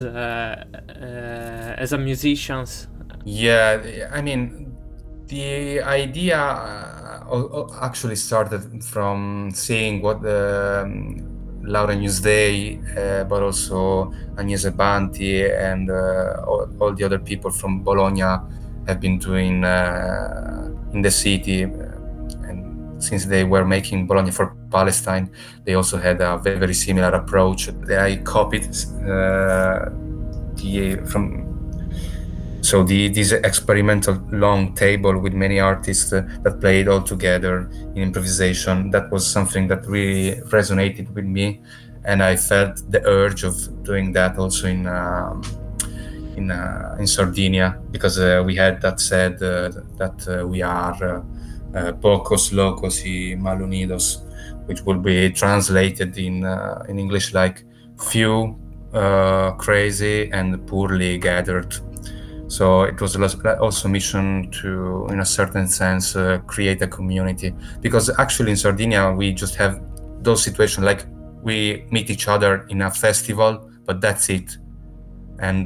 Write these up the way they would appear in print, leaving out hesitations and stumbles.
as a musician. Yeah, I mean, the idea actually started from seeing what Laura Newsday, but also Agnese Banti and all the other people from Bologna have been doing in the city. And since they were making Bologna for Palestine, they also had a very, very similar approach. I copied this experimental long table with many artists that played all together in improvisation. That was something that really resonated with me, and I felt the urge of doing that also in Sardinia, because we had that said that we are pocos locos y mal unidos, which will be translated in English like few, crazy, and poorly gathered. So it was also a mission to, in a certain sense, create a community. Because actually in Sardinia, we just have those situations, like we meet each other in a festival, but that's it. And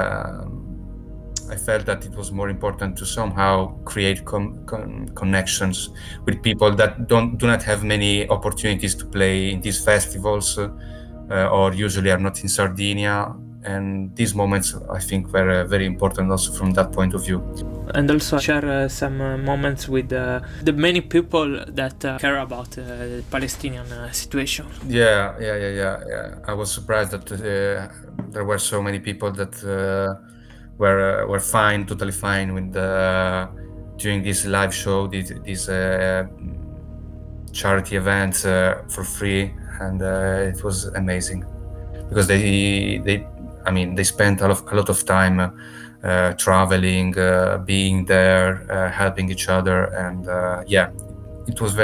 I felt that it was more important to somehow create connections with people that do not have many opportunities to play in these festivals, or usually are not in Sardinia. And these moments, I think, were very important also from that point of view. And also share some moments with the many people that care about the Palestinian situation. Yeah. I was surprised that there were so many people that were fine, totally fine with doing this live show, these charity events for free, and it was amazing because they spent a lot of time traveling, being there, helping each other, and it was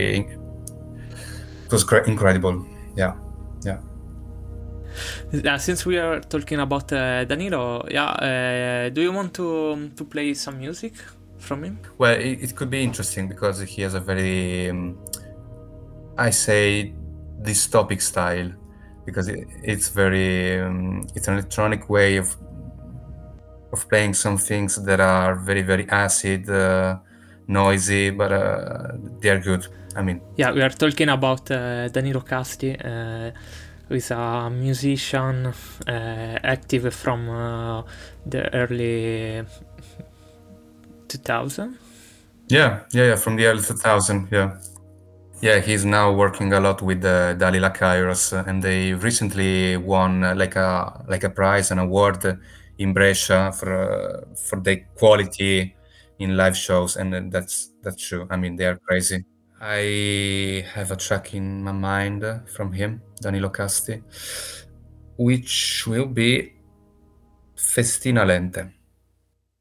incredible. Yeah. Since we are talking about Danilo, do you want to play some music from him? Well, it could be interesting because he has a very, I say, dystopic style, because it's very, it's an electronic way of playing some things that are very, very acid, noisy, but they're good. I mean, Yeah, we are talking about Danilo Casti, who is a musician active from the early 2000. Yeah, from the early 2000, yeah. He's now working a lot with Dalila Kairos, and they recently won like a prize, an award in Brescia for their quality in live shows, and that's true. I mean, they are crazy. I have a track in my mind from him, Danilo Casti, which will be Festina Lente.